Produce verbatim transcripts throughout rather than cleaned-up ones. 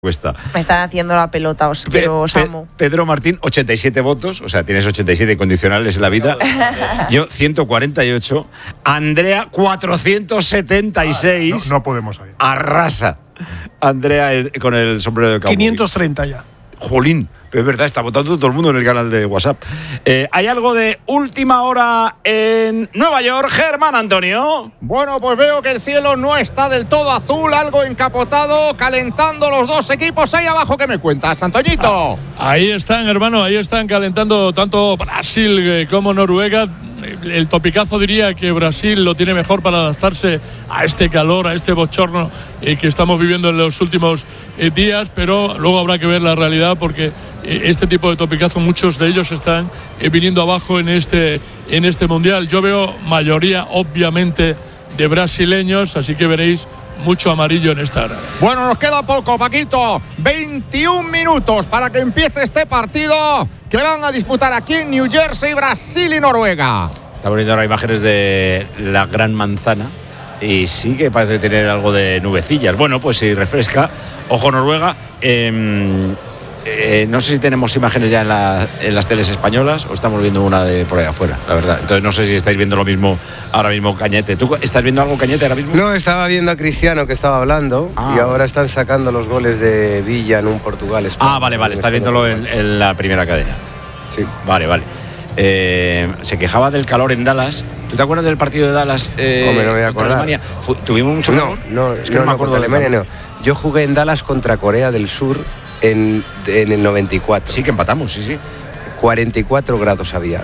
Cuesta. Me están haciendo la pelota, os Pe- quiero, os Pe- amo. Pedro Martín, ochenta y siete votos, o sea, tienes ochenta y siete condicionales en la vida. Yo, ciento cuarenta y ocho. Andrea, cuatrocientos setenta y seis. No, no podemos ahí. Arrasa. Andrea el- con el sombrero de cowboy. quinientos treinta ya. Jolín, es verdad, está votando todo el mundo en el canal de WhatsApp. Eh, ¿Hay algo de última hora en Nueva York, Germán Antonio? Bueno, pues veo que el cielo no está del todo azul, algo encapotado, calentando los dos equipos. Ahí abajo, ¿qué me cuentas, Antoñito? Ahí están, hermano, ahí están calentando tanto Brasil eh, como Noruega. El topicazo diría que Brasil lo tiene mejor para adaptarse a este calor, a este bochorno eh, que estamos viviendo en los últimos eh, días, pero luego habrá que ver la realidad porque eh, este tipo de topicazo, muchos de ellos están eh, viniendo abajo en este, en este mundial. Yo veo mayoría, obviamente, de brasileños, así que veréis mucho amarillo en esta hora. Bueno, nos queda poco, Paquito. veintiún minutos para que empiece este partido que van a disputar aquí en New Jersey, Brasil y Noruega. Está poniendo ahora imágenes de la Gran Manzana y sí que parece tener algo de nubecillas. Bueno, pues si refresca. Ojo, Noruega. Eh, eh, no sé si tenemos imágenes ya en, la, en las teles españolas o estamos viendo una de por ahí afuera, la verdad. Entonces no sé si estáis viendo lo mismo ahora mismo, Cañete. ¿Tú estás viendo algo, Cañete, ahora mismo? No, estaba viendo a Cristiano que estaba hablando Ah. y ahora están sacando los goles de Villa en un Portugal-España. Ah, vale, vale. Estás viéndolo en, en la primera cadena. Sí. Vale, vale. Eh, se quejaba del calor en Dallas. ¿Tú te acuerdas del partido de Dallas? Eh, Hombre, no me voy a contra acordar. Alemania? Fu- ¿Tuvimos mucho No, calor? no, Es que no, no me no, acuerdo contra del Alemania calor. no. Yo jugué en Dallas contra Corea del Sur en, en el noventa y cuatro. Sí, que empatamos, sí, sí. cuarenta y cuatro grados había.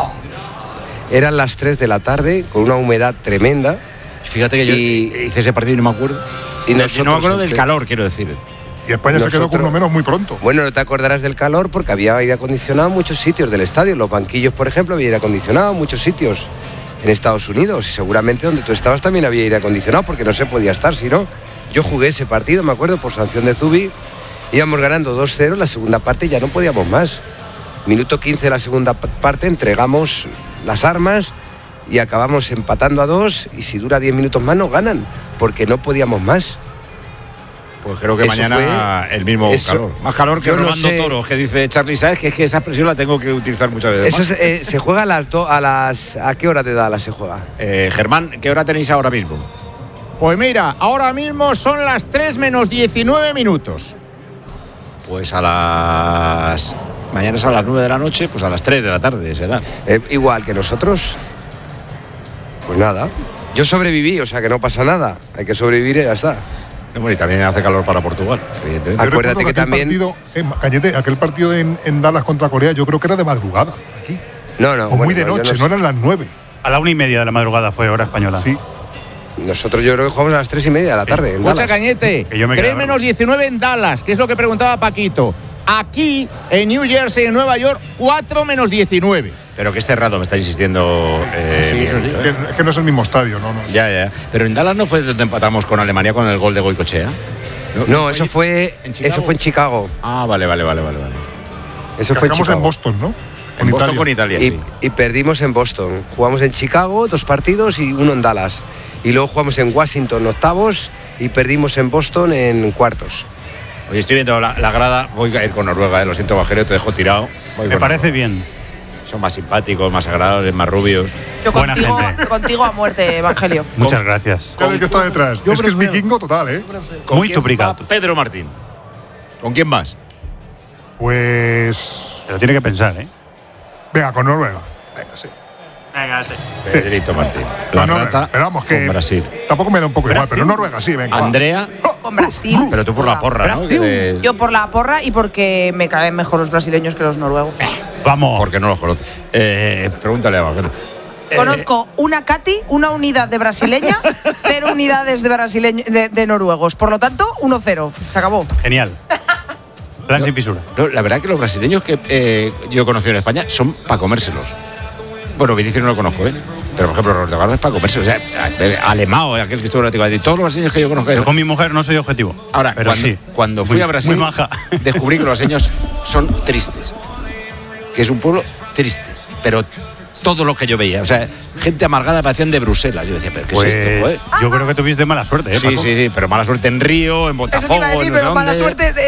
Eran las tres de la tarde con una humedad tremenda. Fíjate que yo Y- hice ese partido y no me acuerdo. Y no, nosotros no me acuerdo del entre- calor, quiero decir. Y España se quedó con Nosotros- uno menos muy pronto. Bueno, no te acordarás del calor porque había aire acondicionado en muchos sitios del estadio. En los banquillos, por ejemplo, había aire acondicionado en muchos sitios en Estados Unidos. Y seguramente donde tú estabas también había aire acondicionado porque no se podía estar, si no. Yo jugué ese partido, me acuerdo, por sanción de Zubi. Íbamos ganando dos cero, la segunda parte ya no podíamos más. Minuto quince de la segunda p- parte, entregamos las armas y acabamos empatando a dos. Y si dura diez minutos más, nos ganan porque no podíamos más. Pues creo que Eso mañana fue- el mismo eso- calor. Más calor que yo no robando sé. toros, que dice Charlie. ¿Sabes? Que es que esa expresión la tengo que utilizar muchas veces. Eso más. es, eh, se juega a las, do- a las... ¿A qué hora de Dallas se juega? Eh, Germán, ¿qué hora tenéis ahora mismo? Pues mira, ahora mismo son las tres menos diecinueve minutos. Pues a las... Mañana es a las nueve de la noche, pues a las tres de la tarde será. Eh, igual que nosotros. Pues nada. Yo sobreviví, o sea que no pasa nada. Hay que sobrevivir y ya está. No, bueno, y también hace calor para Portugal, evidentemente. Ah, Acuérdate Yo recuerdo que aquel también- Partido, eh, Cañete, aquel partido en, en Dallas contra Corea, yo creo que era de madrugada. Aquí. No, no. o muy bueno, de yo noche, no no, sé. eran las nueve. A la una y media de la madrugada fue hora española. Sí. Nosotros yo creo que jugamos a las tres y media de la tarde. en Escucha, Dallas. Cañete, Que yo me tres quedaba. menos diecinueve en Dallas, que es lo que preguntaba Paquito. Aquí, en New Jersey, en Nueva York, cuatro menos diecinueve. Pero que es cerrado, me está insistiendo. eh, Sí, eso sí. Miguel, Que- ¿eh? Es que no es el mismo estadio, no, no. Ya, ya. Pero en Dallas no fue donde empatamos con Alemania con el gol de Goicoechea. No, eso fue, en Chicago. eso fue en Chicago. Ah, vale, vale, vale, vale. vale. Eso fue en Acabamos Chicago. en Boston, ¿no? En Boston con Italia, Y, sí. y perdimos en Boston. Jugamos en Chicago dos partidos y uno en Dallas. Y luego jugamos en Washington octavos y perdimos en Boston en cuartos. Oye, estoy viendo la, la grada, voy a ir con Noruega, eh, lo siento, Bajero, te dejo tirado. Voy Me con parece Noruega. bien. Son más simpáticos, más agradables, más rubios. Yo Buena contigo, gente. contigo a muerte, Evangelio. Muchas gracias. ¿Cuál es el que está detrás? Yo es que es Brasil. vikingo total, ¿eh? ¿Con Muy quién duplicado. va Pedro Martín. ¿Con quién vas? Pues. Pero tiene que pensar, ¿eh? Venga, con Noruega. Venga, sí. Venga, sí. Pedrito Martín. La No, no, rata pero vamos, que. con Brasil. Tampoco me da un poco igual, Brasil. pero Noruega sí, venga. va. Andrea, Con Brasil. pero tú por la porra, ¿no? Brasil. Que de- Yo por la porra y porque me caen mejor los brasileños que los noruegos. Vamos. Porque no los conoces. Eh, pregúntale a Bajero. Conozco una Cati, una unidad de brasileña, cero unidades de, brasileño, de, de noruegos. Por lo tanto, uno cero. Se acabó. Genial. Plan sin fisura. No, la verdad que los brasileños que eh, yo he conocido en España son para comérselos. Bueno, Vinicius no lo conozco, ¿eh? Pero, por ejemplo, Roberto Carlos es para comérselos. O sea, eh, Alemão, aquel que estuvo en el Atlético de Madrid, todos los brasileños que yo conozco. Yo con mi mujer no soy objetivo. Ahora, pero cuando, sí. cuando fui Muy- a Brasil, Muy maja. descubrí que los brasileños son tristes. Que es un pueblo triste. Pero todo lo que yo veía, o sea, gente amargada parecían de Bruselas. Yo decía, ¿pero qué Pues es esto, joder? yo creo que tuviste mala suerte, ¿eh, Sí, Paco? sí, sí, pero mala suerte en Río, en Eso te Botafogo, iba a decir, en no sé pero mala dónde. suerte de,